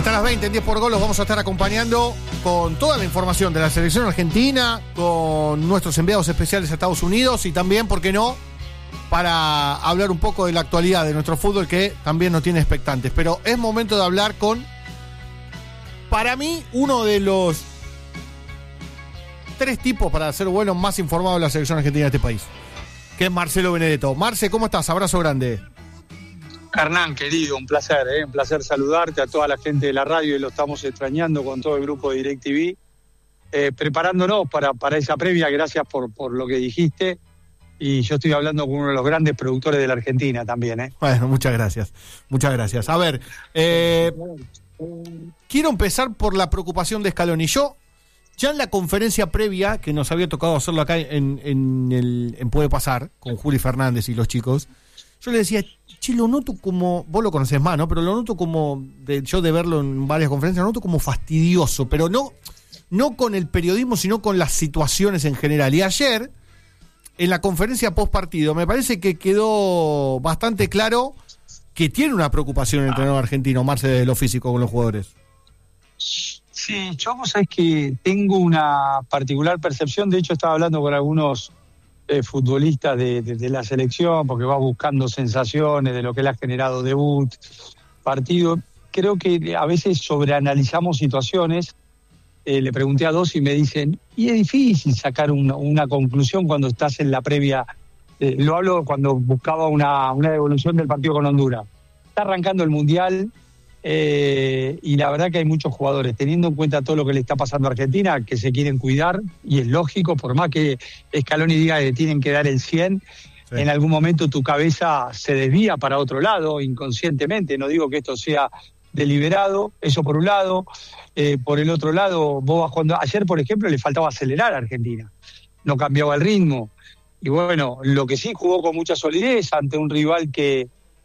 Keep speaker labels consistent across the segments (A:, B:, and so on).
A: Hasta las 20 en 10 por Gol los vamos a estar acompañando con toda la información de la selección argentina, con nuestros enviados especiales a Estados Unidos y también, ¿por qué no?, para hablar un poco de la actualidad de nuestro fútbol, que también nos tiene expectantes. Pero es momento de hablar con, para mí, uno de los 3 tipos, para ser bueno, más informados de la selección argentina de este país, que es Marcelo Benedetto. Marce, ¿cómo estás? Abrazo grande.
B: Hernán, querido, un placer saludarte, a toda la gente de la radio, y lo estamos extrañando con todo el grupo de DirecTV, preparándonos para esa previa. Gracias por lo que dijiste, y yo estoy hablando con uno de los grandes productores de la Argentina también.
A: Bueno, muchas gracias. A ver, quiero empezar por la preocupación de Scaloni. Yo, ya en la conferencia previa, que nos había tocado hacerlo acá en Puede Pasar, con Juli Fernández y los chicos, yo le decía, che, lo noto como, vos lo conocés más, ¿no? Pero lo noto como, yo de verlo en varias conferencias, lo noto como fastidioso, pero no con el periodismo, sino con las situaciones en general. Y ayer, en la conferencia post partido, me parece que quedó bastante claro que tiene una preocupación el entrenador argentino, Marce, de lo físico con los jugadores.
B: Sí, yo vos sabés que tengo una particular percepción. De hecho, estaba hablando con algunos futbolistas de la selección, porque va buscando sensaciones de lo que le ha generado debut, partido. Creo que a veces sobreanalizamos situaciones. Le pregunté a 2 y me dicen, y es difícil sacar una conclusión cuando estás en la previa. Lo hablo cuando buscaba una devolución del partido con Honduras. Está arrancando el Mundial, y la verdad que hay muchos jugadores, teniendo en cuenta todo lo que le está pasando a Argentina, que se quieren cuidar, y es lógico, por más que Scaloni diga que tienen que dar el 100, sí, en algún momento tu cabeza se desvía para otro lado, inconscientemente. No digo que esto sea deliberado, eso por un lado. Por el otro lado, ayer, por ejemplo, le faltaba acelerar a Argentina, no cambiaba el ritmo, y bueno, lo que sí, jugó con mucha solidez ante un rival que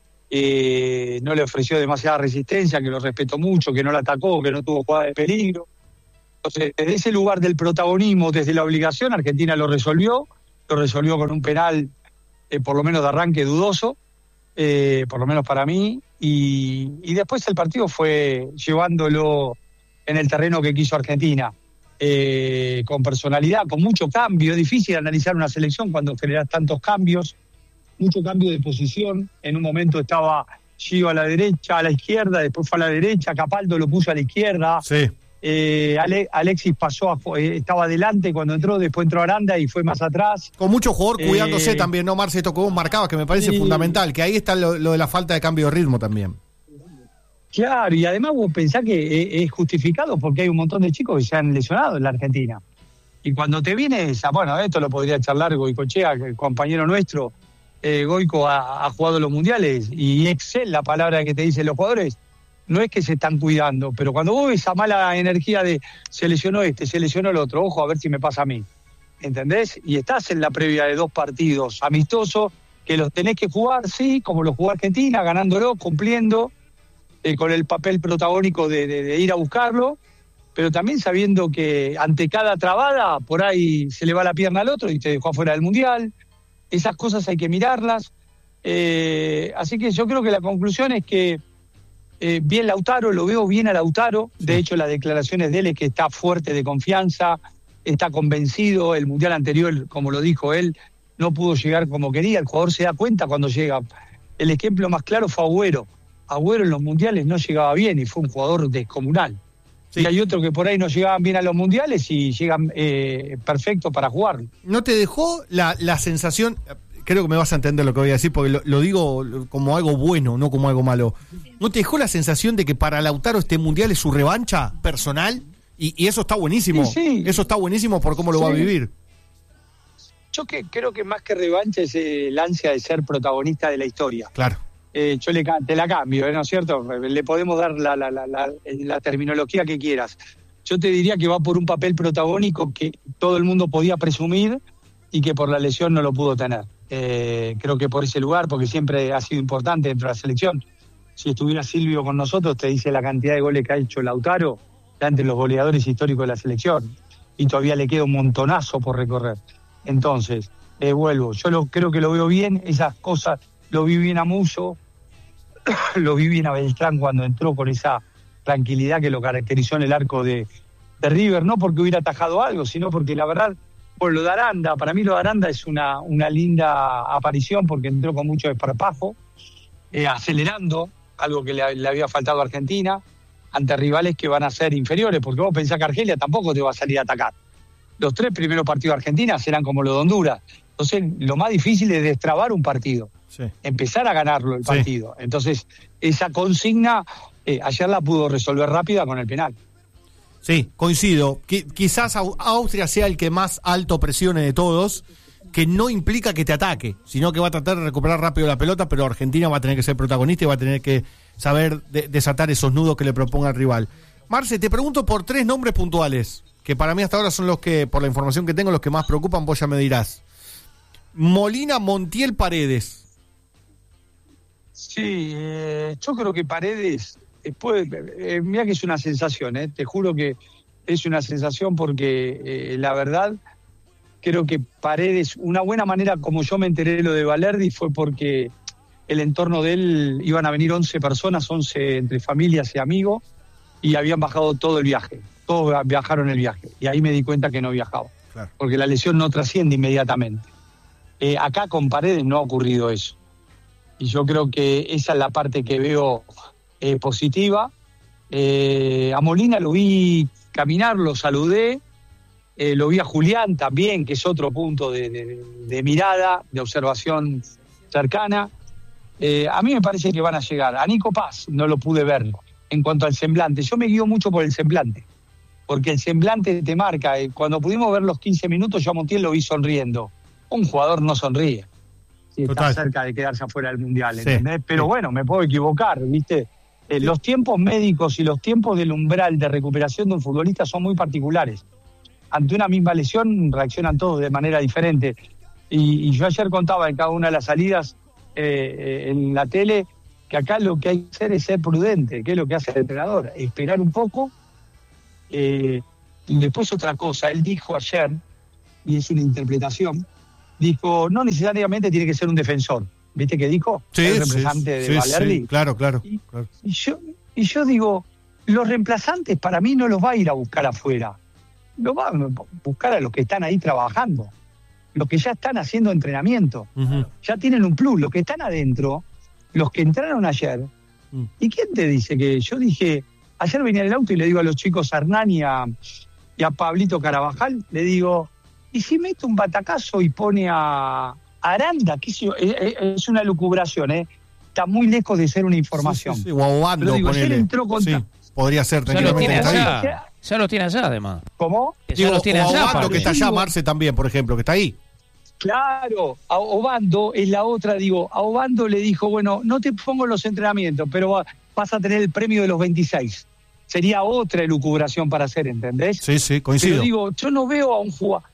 B: no le ofreció demasiada resistencia, que lo respetó mucho, que no la atacó, que no tuvo jugada de peligro. Entonces, desde ese lugar del protagonismo, desde la obligación, Argentina lo resolvió con un penal, por lo menos de arranque, dudoso, por lo menos para mí, y después el partido fue llevándolo en el terreno que quiso Argentina, con personalidad, con mucho cambio. Es difícil analizar una selección cuando generas tantos cambios, mucho cambio de posición. En un momento estaba Gio a la derecha, a la izquierda, después fue a la derecha, Capaldo lo puso a la izquierda.
A: Sí.
B: Alexis estaba adelante cuando entró, después entró Aranda y fue más atrás.
A: Con mucho jugador cuidándose también, ¿no, Marce? Esto que vos marcabas, que me parece fundamental, que ahí está lo de la falta de cambio de ritmo también.
B: Claro, y además vos pensás que es justificado, porque hay un montón de chicos que se han lesionado en la Argentina. Y cuando te vienes, esto lo podría charlar Goicoechea, el compañero nuestro. Goico ha jugado los mundiales, y excel la palabra que te dicen los jugadores. No es que se están cuidando, pero cuando vos ves esa mala energía de se lesionó se lesionó el otro, ojo a ver si me pasa a mí, ¿entendés? Y estás en la previa de 2 partidos amistosos que los tenés que jugar, sí, como los jugó Argentina, ganándolo, cumpliendo, con el papel protagónico de ir a buscarlo, pero también sabiendo que ante cada trabada por ahí se le va la pierna al otro y te dejó afuera del Mundial. Esas cosas hay que mirarlas. Así que yo creo que la conclusión es que bien Lautaro, lo veo bien a Lautaro. De hecho, las declaraciones de él es que está fuerte de confianza, está convencido. El Mundial anterior, como lo dijo él, no pudo llegar como quería. El jugador se da cuenta cuando llega. El ejemplo más claro fue Agüero. Agüero en los mundiales no llegaba bien y fue un jugador descomunal. Sí. Y hay otros que por ahí no llegaban bien a los mundiales y llegan perfecto para jugar.
A: ¿No te dejó la sensación, creo que me vas a entender lo que voy a decir, porque lo digo como algo bueno, no como algo malo, ¿no te dejó la sensación de que para Lautaro este mundial es su revancha personal? Y eso está buenísimo. Sí. Eso está buenísimo por cómo lo va a vivir.
B: Yo creo que más que revancha es el ansia de ser protagonista de la historia.
A: Claro.
B: Yo te la cambio, ¿no es cierto? Le podemos dar la terminología que quieras. Yo te diría que va por un papel protagónico que todo el mundo podía presumir y que por la lesión no lo pudo tener. Creo que por ese lugar, porque siempre ha sido importante dentro de la selección. Si estuviera Silvio con nosotros, te dice la cantidad de goles que ha hecho Lautaro, está entre los goleadores históricos de la selección, y todavía le queda un montonazo por recorrer. Entonces, vuelvo, creo que lo veo bien, esas cosas, lo vi bien a Musso, lo vi bien a Beltrán cuando entró con esa tranquilidad que lo caracterizó en el arco de River, no porque hubiera atajado algo, sino porque la verdad, por lo de Aranda, para mí lo de Aranda es una linda aparición porque entró con mucho desparpajo, acelerando, algo que le había faltado a Argentina, ante rivales que van a ser inferiores, porque vos pensás que Argelia tampoco te va a salir a atacar. Los 3 primeros partidos de Argentina serán como los de Honduras. Entonces, lo más difícil es destrabar un partido, empezar a ganarlo el partido. Entonces, esa consigna, ayer la pudo resolver rápida con el penal.
A: Sí, coincido. Quizás Austria sea el que más alto presione de todos, que no implica que te ataque, sino que va a tratar de recuperar rápido la pelota, pero Argentina va a tener que ser protagonista y va a tener que saber desatar esos nudos que le proponga el rival. Marce, te pregunto por 3 nombres puntuales, que para mí hasta ahora son los que, por la información que tengo, los que más preocupan, vos ya me dirás. Molina, Montiel, Paredes.
B: Sí, yo creo que Paredes... mira que es una sensación, te juro que es una sensación porque la verdad creo que Paredes, una buena manera como yo me enteré de lo de Balerdi fue porque el entorno de él iban a venir 11 personas, 11 entre familias y amigos, y habían bajado todo el viaje, todos viajaron el viaje, y ahí me di cuenta que no viajaba, claro, porque la lesión no trasciende inmediatamente. Acá con Paredes no ha ocurrido eso, y yo creo que esa es la parte que veo positiva. A Molina lo vi caminar, lo saludé, lo vi a Julián también, que es otro punto de mirada, de observación cercana. A mí me parece que van a llegar. A Nico Paz no lo pude ver en cuanto al semblante. Yo me guío mucho por el semblante, porque el semblante te marca. Cuando pudimos ver los 15 minutos, yo a Montiel lo vi sonriendo. Un jugador no sonríe si está cerca de quedarse afuera del Mundial, ¿entendés? Pero bueno, me puedo equivocar, ¿viste? Los tiempos médicos y los tiempos del umbral de recuperación de un futbolista son muy particulares. Ante una misma lesión reaccionan todos de manera diferente. Y yo ayer contaba en cada una de las salidas en la tele que acá lo que hay que hacer es ser prudente, que es lo que hace el entrenador, esperar un poco. Y después otra cosa, él dijo ayer, y es una interpretación, dijo, no necesariamente tiene que ser un defensor. ¿Viste qué dijo? Sí, el reemplazante de Balerdi.
A: Sí, claro.
B: Y yo digo, los reemplazantes para mí no los va a ir a buscar afuera. Los va a buscar a los que están ahí trabajando. Los que ya están haciendo entrenamiento. Uh-huh. Ya tienen un plus. Los que están adentro, los que entraron ayer. ¿Y quién te dice que? Yo dije, ayer venía en el auto y le digo a los chicos, a Hernán y a Pablito Carabajal, le digo, ¿y si mete un batacazo y pone a Aranda? Que es una lucubración, está muy lejos de ser una información.
A: Sí. O a Obando,
B: digo, ayer entró contra...
A: podría ser.
C: Ya lo tiene allá. Ya lo tiene allá, además.
B: ¿Cómo?
C: Ya lo tiene allá.
A: Obando, que está allá, Marce también, por ejemplo, que está ahí.
B: Claro, a Obando es la otra, digo, a Obando le dijo, bueno, no te pongo los entrenamientos, pero vas a tener el premio de los 26. Sería otra elucubración para hacer, ¿entendés?
A: Sí, coincido.
B: Pero digo, yo no veo a un jugador...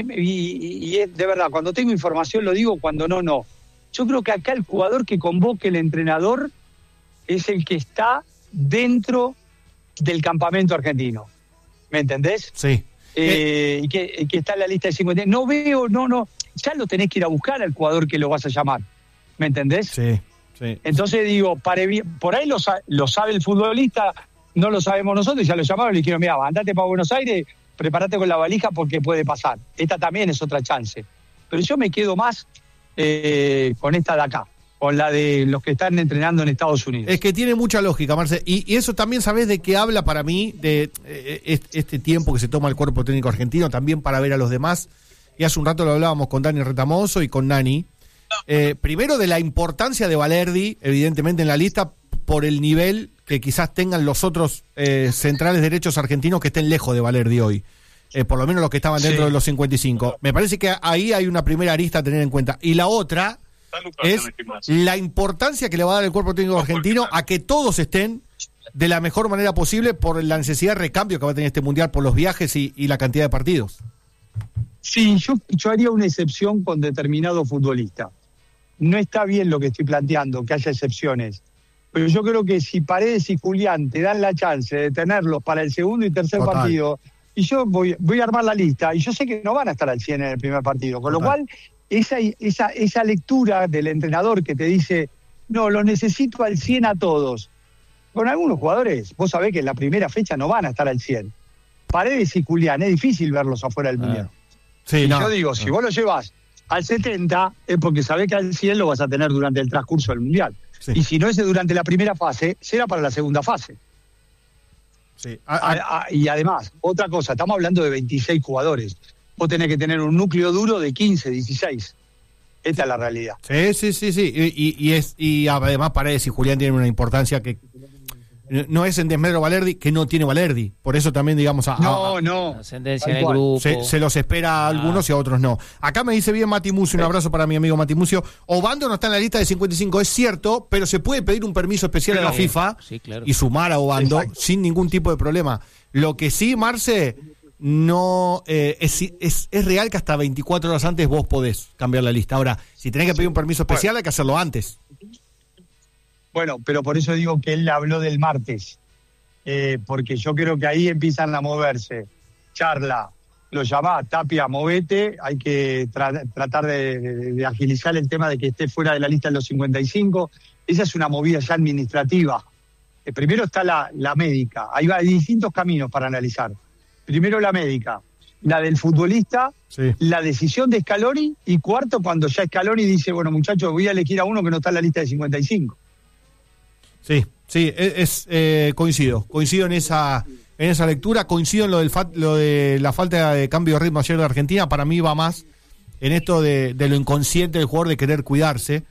B: Y es de verdad, cuando tengo información lo digo, cuando no. Yo creo que acá el jugador que convoque el entrenador es el que está dentro del campamento argentino. ¿Me entendés?
A: Sí.
B: Y que está en la lista de 50. No veo, no. Ya lo tenés que ir a buscar al jugador que lo vas a llamar. ¿Me entendés?
A: Sí.
B: Entonces digo, por ahí lo sabe el futbolista, no lo sabemos nosotros, ya lo llamaron y le dijeron, mira, andate para Buenos Aires, prepárate con la valija porque puede pasar. Esta también es otra chance. Pero yo me quedo más con esta de acá, con la de los que están entrenando en Estados Unidos.
A: Es que tiene mucha lógica, Marce. Y eso también, ¿sabés de qué habla para mí? De este tiempo que se toma el cuerpo técnico argentino, también para ver a los demás. Y hace un rato lo hablábamos con Dani Retamoso y con Nani. Primero de la importancia de Balerdi, evidentemente en la lista, por el nivel que quizás tengan los otros centrales derechos argentinos que estén lejos de Balerdi hoy. Por lo menos los que estaban dentro de los 55. Me parece que ahí hay una primera arista a tener en cuenta. Y la otra es la importancia que le va a dar el cuerpo técnico argentino a que todos estén de la mejor manera posible por la necesidad de recambio que va a tener este Mundial por los viajes y la cantidad de partidos.
B: Sí, yo haría una excepción con determinado futbolista. No está bien lo que estoy planteando, que haya excepciones. Pero yo creo que si Paredes y Julián te dan la chance de tenerlos para el segundo y tercer partido, y yo voy a armar la lista, y yo sé que no van a estar al 100 en el primer partido, con lo cual esa lectura del entrenador que te dice, no, los necesito al 100 a todos, con algunos jugadores, vos sabés que en la primera fecha no van a estar al 100. Paredes y Julián, es difícil verlos afuera del Mundial.
A: Sí,
B: y yo digo, si vos lo llevas al 70, es porque sabés que al 100 lo vas a tener durante el transcurso del Mundial. Sí. Y si no es durante la primera fase, será para la segunda fase.
A: Sí.
B: Y además, otra cosa, estamos hablando de 26 jugadores. Vos tenés que tener un núcleo duro de 15, 16. Esta es la realidad.
A: Sí. Y además Paredes y Julián tienen una importancia que no es en desmedro Valerdi, que no tiene Valerdi. Por eso también, digamos...
C: No. Ascendencia en el grupo.
A: Se los espera a algunos y a otros no. Acá me dice bien Mati Mucio, un abrazo para mi amigo Mati Mucio. Obando no está en la lista de 55, es cierto, pero se puede pedir un permiso especial a la FIFA y sumar a Obando sin ningún tipo de problema. Lo que sí, Marce, no es real que hasta 24 horas antes vos podés cambiar la lista. Ahora, si tenés que pedir un permiso especial, hay que hacerlo antes.
B: Bueno, pero por eso digo que él habló del martes, porque yo creo que ahí empiezan a moverse. Charla, lo llamás, Tapia, movete, hay que tratar de agilizar el tema de que esté fuera de la lista de los 55. Esa es una movida ya administrativa. Primero está la médica, hay distintos caminos para analizar. Primero la médica, la del futbolista, la decisión de Scaloni, y cuarto, cuando ya Scaloni dice, bueno, muchachos, voy a elegir a uno que no está en la lista de 55.
A: Sí, coincido en esa lectura, coincido en lo de la falta de cambio de ritmo ayer de Argentina. Para mí va más en esto de lo inconsciente del jugador de querer cuidarse.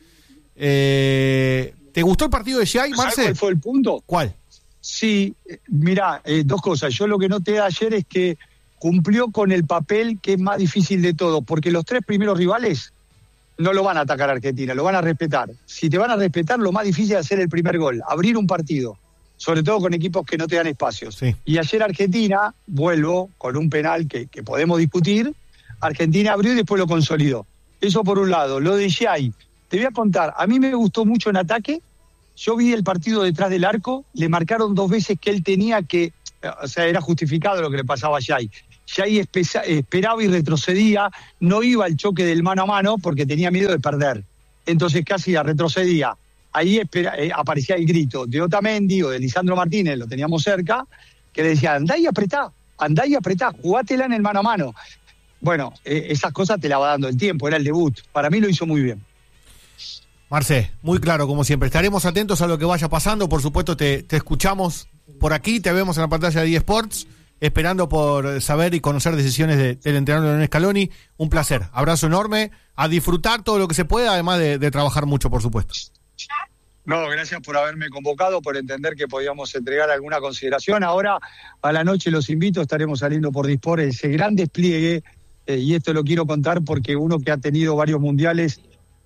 A: ¿Te gustó el partido de Giai, Marce?
B: ¿Cuál fue el punto?
A: ¿Cuál?
B: Sí, mirá, dos cosas. Yo lo que noté ayer es que cumplió con el papel que es más difícil de todo, porque los tres primeros rivales no lo van a atacar a Argentina, lo van a respetar. Si te van a respetar, lo más difícil es hacer el primer gol, abrir un partido, sobre todo con equipos que no te dan espacios.
A: Sí.
B: Y ayer Argentina, vuelvo con un penal que podemos discutir, Argentina abrió y después lo consolidó. Eso por un lado. Lo de Giai, te voy a contar, a mí me gustó mucho en ataque, yo vi el partido detrás del arco, le marcaron 2 veces que él tenía que, o sea, era justificado lo que le pasaba a Giai. Giai esperaba y retrocedía, no iba al choque del mano a mano porque tenía miedo de perder. Entonces casi retrocedía. Ahí aparecía el grito de Otamendi o de Lisandro Martínez, lo teníamos cerca, que le decía, andá y apretá, jugátela en el mano a mano. Bueno, esas cosas te la va dando el tiempo, era el debut. Para mí lo hizo muy bien.
A: Marce, muy claro, como siempre. Estaremos atentos a lo que vaya pasando. Por supuesto, te escuchamos por aquí, te vemos en la pantalla de eSports, esperando por saber y conocer decisiones del entrenador Lionel Scaloni. Un placer, abrazo enorme, a disfrutar todo lo que se pueda, además de trabajar mucho, por supuesto.
B: No, gracias por haberme convocado, por entender que podíamos entregar alguna consideración. Ahora, a la noche los invito, estaremos saliendo por Disport, ese gran despliegue, y esto lo quiero contar porque uno que ha tenido varios mundiales,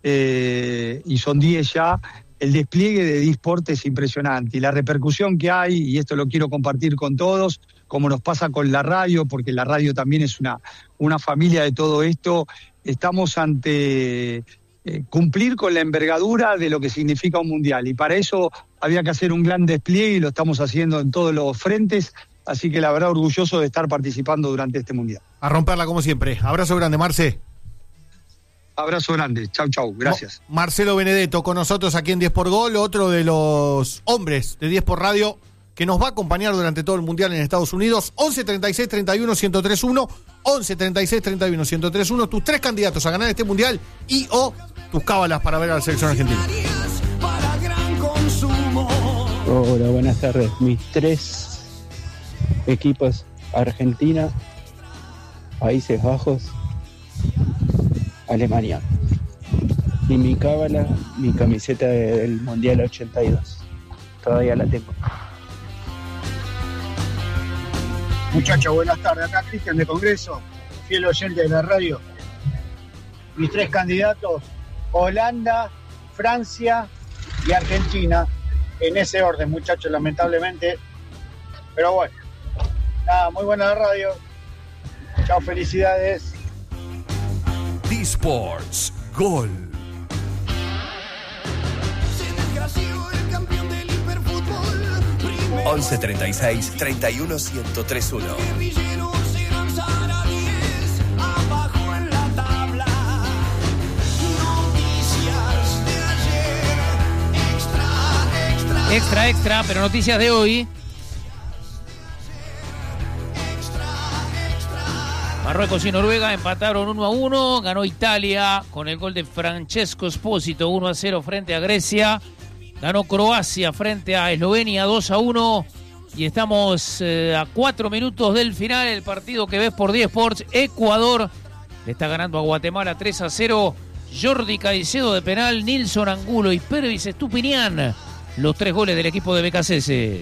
B: y son 10 ya, el despliegue de Disport es impresionante, y la repercusión que hay, y esto lo quiero compartir con todos, como nos pasa con la radio, porque la radio también es una familia de todo esto. Estamos ante cumplir con la envergadura de lo que significa un mundial, y para eso había que hacer un gran despliegue y lo estamos haciendo en todos los frentes, así que la verdad orgulloso de estar participando durante este mundial.
A: A romperla como siempre. Abrazo grande, Marce.
B: Abrazo grande, chau, gracias.
A: Marcelo Benedetto con nosotros aquí en 10 por Gol, otro de los hombres de 10 por Radio que nos va a acompañar durante todo el Mundial en Estados Unidos. 11 36 31 1031, 11 36 31 1031, tus 3 candidatos a ganar este Mundial y o tus cábalas para ver a la selección argentina.
D: Hola, buenas tardes. Mis 3 equipos: Argentina, Países Bajos, Alemania. Y mi cábala, mi camiseta del Mundial 82. Todavía la tengo.
E: Muchachos, buenas tardes. Acá Cristian de Congreso, fiel oyente de la radio. Mis 3 candidatos: Holanda, Francia y Argentina. En ese orden, muchachos, lamentablemente. Pero bueno, nada, muy buena la radio. Chao, felicidades.
F: D-Sports Gol.
G: Primero
F: 11 36 31 1031.
G: Noticias de ayer, extra
C: Extra, pero noticias de hoy. Marruecos y Noruega empataron 1-1. Ganó Italia con el gol de Francesco Espósito 1-0 frente a Grecia. Ganó Croacia frente a Eslovenia 2-1. Y estamos a 4 minutos del final. El partido que ves por 10 Sports. Ecuador le está ganando a Guatemala 3-0. Jordi Caicedo de penal, Nilson Angulo y Pervis Estupiñán. Los 3 goles del equipo de BKCS.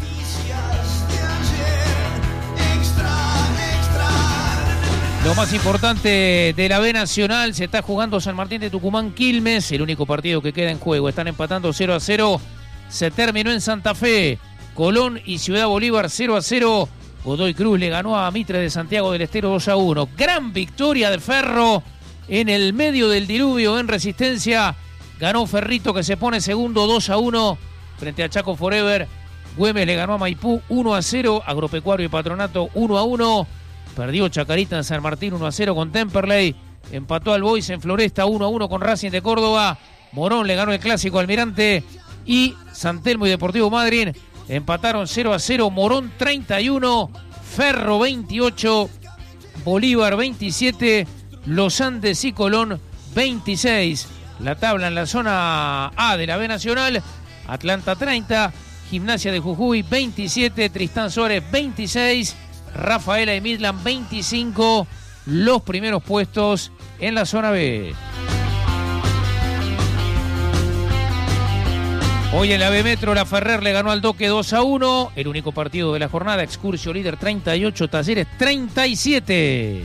C: Lo más importante de la B Nacional, se está jugando San Martín de Tucumán Quilmes, el único partido que queda en juego. Están empatando 0-0. Se terminó en Santa Fe. Colón y Ciudad Bolívar 0-0. Godoy Cruz le ganó a Mitre de Santiago del Estero 2-1. Gran victoria de Ferro en el medio del diluvio en Resistencia. Ganó Ferrito, que se pone segundo 2-1 frente a Chaco Forever. Güemes le ganó a Maipú 1-0. Agropecuario y Patronato 1-1. Perdió Chacarita en San Martín 1-0 con Temperley. Empató al Boys en Floresta 1-1 con Racing de Córdoba. Morón le ganó el Clásico Almirante. Y San Telmo y Deportivo Madryn empataron 0-0. Morón 31, Ferro 28, Bolívar 27, Los Andes y Colón 26. La tabla en la zona A de la B Nacional: Atlanta 30, Gimnasia de Jujuy 27, Tristán Suárez 26, Rafaela y Midland 25. Los primeros puestos en la zona B. Hoy en la B Metro, la Ferrer le ganó al Doque 2-1. El único partido de la jornada. Excursio líder 38, Talleres 37.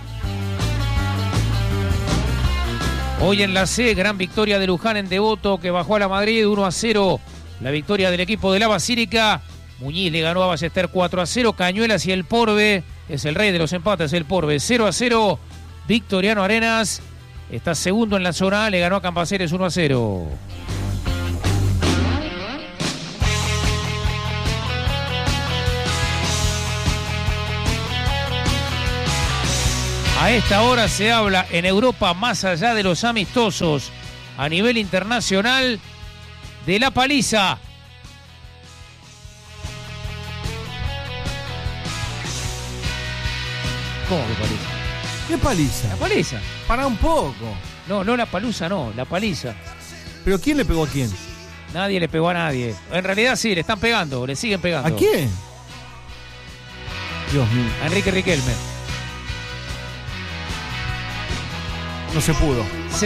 C: Hoy en la C, gran victoria de Luján en Devoto, que bajó a la Madrid 1-0. La victoria del equipo de la Basílica. Muñiz le ganó a Ballester 4-0. Cañuelas y el Porbe, es el rey de los empates, el Porbe 0-0. Victoriano Arenas está segundo en la zona A, le ganó a Campaceres 1-0. A esta hora se habla en Europa, más allá de los amistosos, a nivel internacional, de la paliza. ¿Cómo que paliza?
A: ¿Qué paliza?
C: La paliza.
A: Para un poco.
C: No, la palusa no, la paliza.
A: ¿Pero quién le pegó a quién?
C: Nadie le pegó a nadie. En realidad sí, le están pegando, le siguen pegando.
A: ¿A quién? Dios mío.
C: A Enrique Riquelme.
A: No se pudo.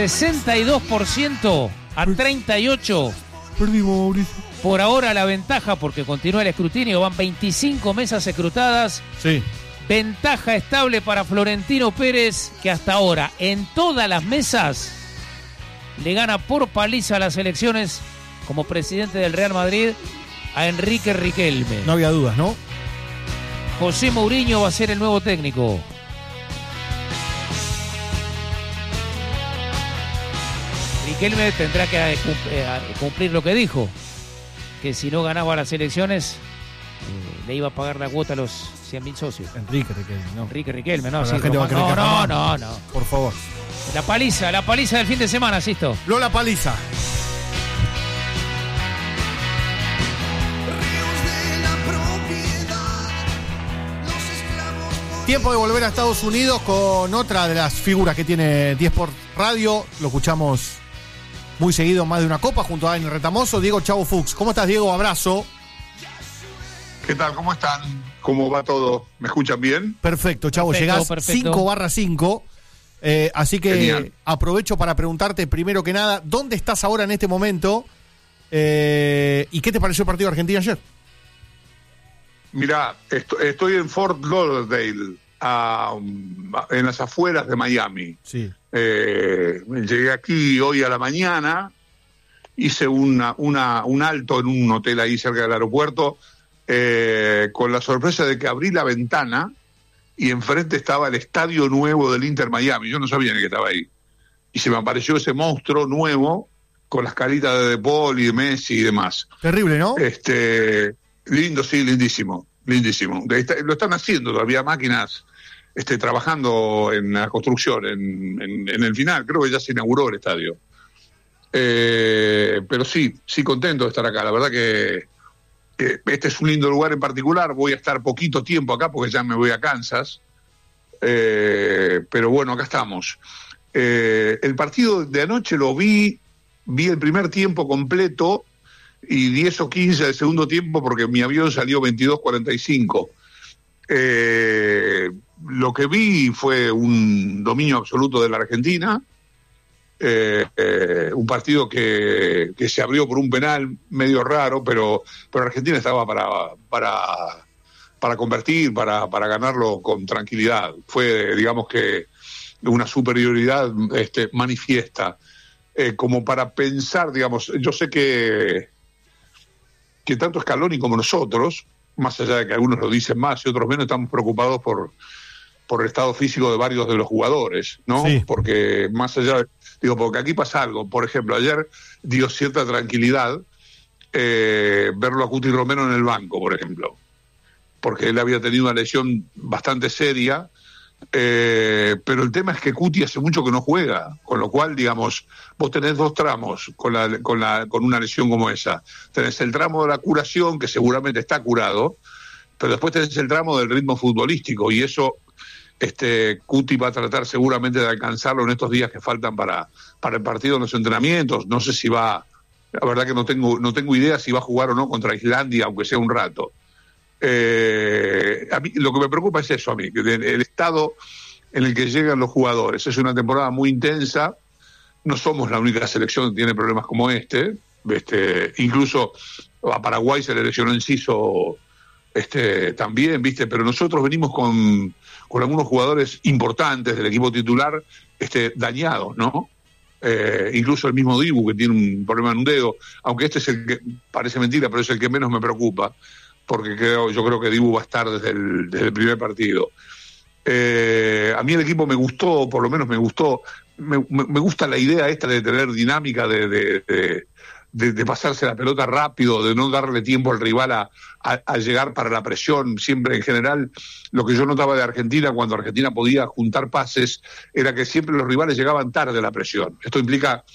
C: 62% a 38%.
A: Perdimos, Mauricio.
C: Por ahora la ventaja, porque continúa el escrutinio, van 25 mesas escrutadas.
A: Sí.
C: Ventaja estable para Florentino Pérez, que hasta ahora en todas las mesas le gana por paliza a las elecciones como presidente del Real Madrid a Enrique Riquelme.
A: No había dudas, ¿no?
C: José Mourinho va a ser el nuevo técnico. Riquelme tendrá que cumplir lo que dijo, que si no ganaba las elecciones le iba a pagar la cuota a los 100.000 socios.
A: Enrique Riquelme, ¿no?
C: Enrique Riquelme, no.
A: Sí, no. Por favor.
C: La paliza del fin de semana, Sisto.
A: Lola Paliza. Tiempo de volver a Estados Unidos con otra de las figuras que tiene 10 por Radio. Lo escuchamos muy seguido, más de una copa, junto a Dani Retamoso, Diego Chavo Fuchs. ¿Cómo estás, Diego? Abrazo.
G: ¿Qué tal? ¿Cómo están? ¿Cómo va todo? ¿Me escuchan bien?
A: Perfecto, Chavo. Llegás 5/5. Así que genial. Aprovecho para preguntarte primero que nada, ¿dónde estás ahora en este momento? ¿Y qué te pareció el partido de Argentina ayer?
G: Mirá, estoy en Fort Lauderdale, en las afueras de Miami.
A: Sí.
G: Llegué aquí hoy a la mañana, hice un alto en un hotel ahí cerca del aeropuerto, con la sorpresa de que abrí la ventana y enfrente estaba el estadio nuevo del Inter Miami. Yo no sabía ni que estaba ahí. Y se me apareció ese monstruo nuevo con las caritas de De Paul y de Messi y demás.
A: Terrible, ¿no?
G: Lindo, sí, lindísimo. Lo están haciendo todavía máquinas trabajando en la construcción, en el final. Creo que ya se inauguró el estadio. Pero sí contento de estar acá. La verdad que este es un lindo lugar en particular. Voy a estar poquito tiempo acá porque ya me voy a Kansas. Pero bueno, acá estamos. El partido de anoche lo vi el primer tiempo completo y 10 o 15 del segundo tiempo porque mi avión salió 22:45. Lo que vi fue un dominio absoluto de la Argentina, un partido que se abrió por un penal medio raro, pero Argentina estaba para convertir, para ganarlo con tranquilidad. Fue, digamos que, una superioridad manifiesta, como para pensar, digamos, yo sé que tanto Scaloni como nosotros, más allá de que algunos lo dicen más y otros menos, estamos preocupados por el estado físico de varios de los jugadores, ¿no?
A: Sí.
G: Porque más allá, porque aquí pasa algo. Por ejemplo, ayer dio cierta tranquilidad verlo a Cuti Romero en el banco, por ejemplo, porque él había tenido una lesión bastante seria, pero el tema es que Cuti hace mucho que no juega, con lo cual, digamos, vos tenés dos tramos con una lesión como esa. Tenés el tramo de la curación, que seguramente está curado, pero después tenés el tramo del ritmo futbolístico, y eso Cuti va a tratar seguramente de alcanzarlo en estos días que faltan para el partido, en los entrenamientos. No sé si va, la verdad que no tengo idea si va a jugar o no contra Islandia, aunque sea un rato. A mí lo que me preocupa es eso, a mí, el estado en el que llegan los jugadores. Es una temporada muy intensa, no somos la única selección que tiene problemas como incluso a Paraguay se le lesionó Enciso también, ¿viste? Pero nosotros venimos con algunos jugadores importantes del equipo titular dañados, ¿no? Incluso el mismo Dibu, que tiene un problema en un dedo, aunque es el que, parece mentira, pero es el que menos me preocupa, porque yo creo que Dibu va a estar desde el primer partido. A mí el equipo me gustó, por lo menos me gustó, me gusta la idea esta de tener dinámica, de pasarse la pelota rápido, de no darle tiempo al rival a llegar para la presión. Siempre, en general, lo que yo notaba de Argentina, cuando Argentina podía juntar pases, era que siempre los rivales llegaban tarde a la presión. Esto implica